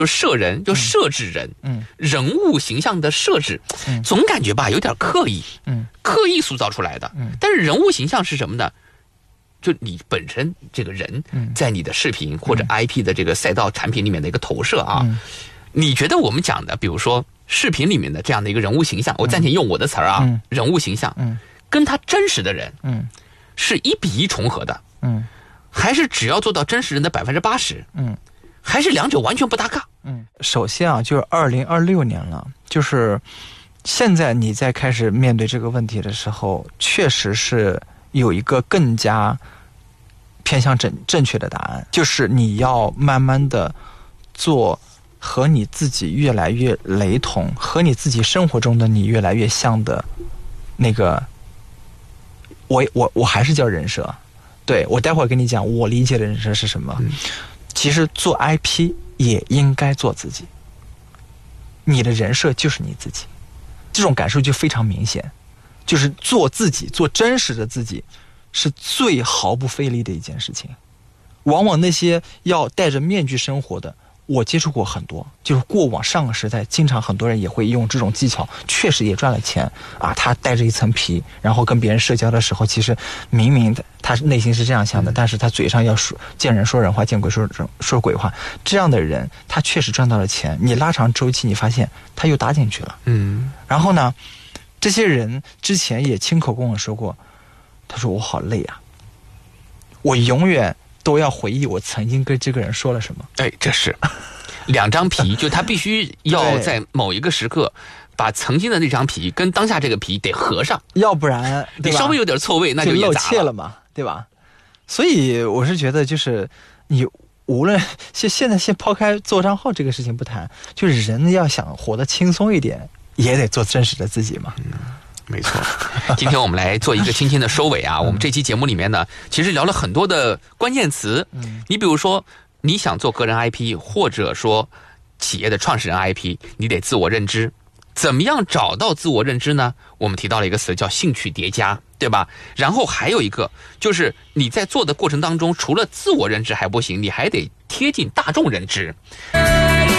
就设人，就设置人，人物形象的设置，总感觉吧有点刻意，刻意塑造出来的。但是人物形象是什么呢？就你本身这个人，在你的视频或者 IP 的这个赛道产品里面的一个投射啊，你觉得我们讲的，比如说视频里面的这样的一个人物形象，我暂且用我的词儿啊，人物形象，跟他真实的人，是1比1重合的，还是只要做到真实人的80%，还是两者完全不搭嘎？ 首先啊，就是2026年了，就是现在你在开始面对这个问题的时候，确实是有一个更加偏向正确的答案，就是你要慢慢的做和你自己越来越雷同，和你自己生活中的你越来越像的那个，我还是叫人设。对，我待会儿跟你讲我理解的人设是什么。其实做 IP 也应该做自己，你的人设就是你自己，这种感受就非常明显。就是做自己，做真实的自己，是最毫不费力的一件事情。往往那些要戴着面具生活的，我接触过很多，就是过往上个时代，经常很多人也会用这种技巧，确实也赚了钱啊。他带着一层皮，然后跟别人社交的时候，其实明明他内心是这样想的，但是他嘴上要说见人说人话，见鬼说鬼话。这样的人，他确实赚到了钱。你拉长周期，你发现他又搭进去了。然后呢，这些人之前也亲口跟我说过，他说我好累啊，我永远都要回忆我曾经跟这个人说了什么。 这是2张皮，就他必须要在某一个时刻把曾经的那张皮跟当下这个皮得合上， 要不然你稍微有点错位，那就露怯了嘛，对吧？所以我是觉得，就是你无论现在先抛开做账号这个事情不谈，就是人要想活得轻松一点，也得做真实的自己嘛。 没错，今天我们来做一个轻轻的收尾啊。我们这期节目里面呢，其实聊了很多的关键词。你比如说，你想做个人 IP， 或者说企业的创始人 IP， 你得自我认知。怎么样找到自我认知呢？我们提到了一个词叫兴趣叠加，对吧？然后还有一个就是你在做的过程当中，除了自我认知还不行，你还得贴近大众认知。